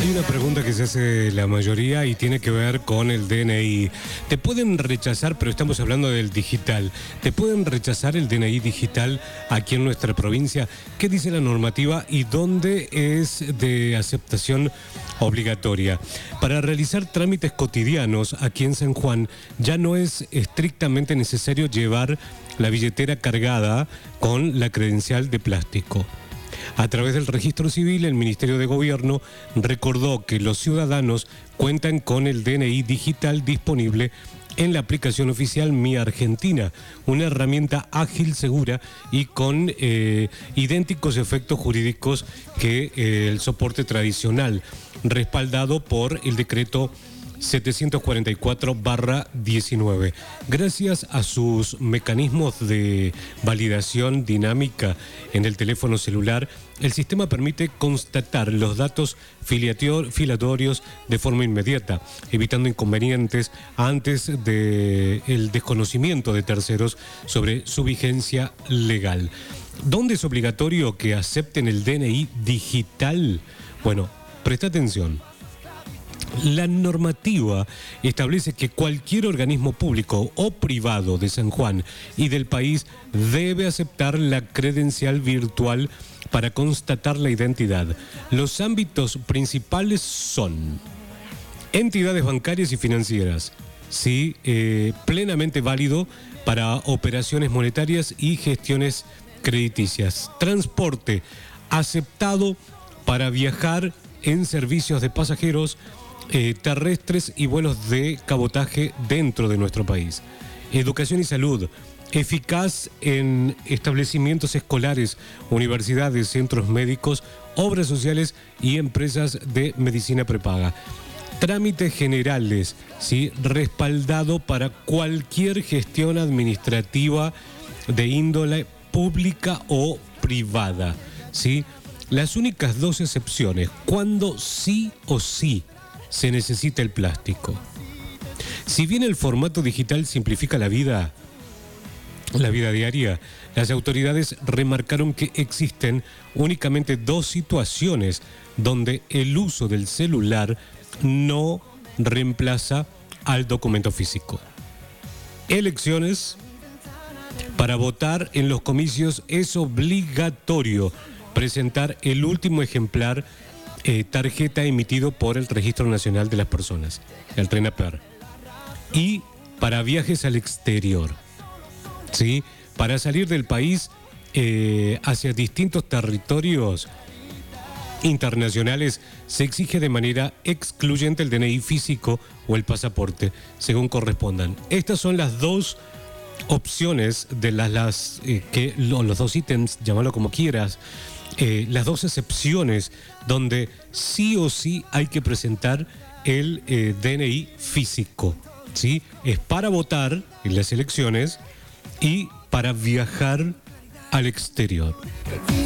Hay una pregunta que se hace la mayoría y tiene que ver con el DNI. Te pueden rechazar, pero estamos hablando del digital. ¿Te pueden rechazar el DNI digital aquí en nuestra provincia? ¿Qué dice la normativa y dónde es de aceptación obligatoria? Para realizar trámites cotidianos aquí en San Juan ya no es estrictamente necesario llevar la billetera cargada con la credencial de plástico. A través del registro civil, el Ministerio de Gobierno recordó que los ciudadanos cuentan con el DNI digital disponible en la aplicación oficial Mi Argentina, una herramienta ágil, segura y con idénticos efectos jurídicos que el soporte tradicional, respaldado por el decreto 744/19. Gracias a sus mecanismos de validación dinámica en el teléfono celular, el sistema permite constatar los datos filiatorios de forma inmediata, evitando inconvenientes antes del desconocimiento de terceros sobre su vigencia legal. ¿Dónde es obligatorio que acepten el DNI digital? Bueno, presta atención. La normativa establece que cualquier organismo público o privado de San Juan y del país debe aceptar la credencial virtual para constatar la identidad. Los ámbitos principales son entidades bancarias y financieras, sí, plenamente válido para operaciones monetarias y gestiones crediticias. Transporte, aceptado para viajar en servicios de pasajeros terrestres y vuelos de cabotaje dentro de nuestro país. Educación y salud, eficaz en establecimientos escolares, universidades, centros médicos, obras sociales y empresas de medicina prepaga. Trámites generales, ¿sí? Respaldado para cualquier gestión administrativa de índole pública o privada, ¿sí? Las únicas dos excepciones, cuando sí o sí se necesita el plástico. Si bien el formato digital simplifica la vida diaria, las autoridades remarcaron que existen únicamente dos situaciones donde el uso del celular no reemplaza al documento físico. Elecciones. Para votar en los comicios es obligatorio presentar el último ejemplar tarjeta emitido por el Registro Nacional de las Personas, el RENAPER. Y para viajes al exterior, ¿sí? Para salir del país hacia distintos territorios internacionales se exige de manera excluyente el DNI físico o el pasaporte, según correspondan. Estas son las dos opciones de los dos ítems, llámalo como quieras, las dos excepciones donde sí o sí hay que presentar el DNI físico, ¿sí? Es para votar en las elecciones y para viajar al exterior.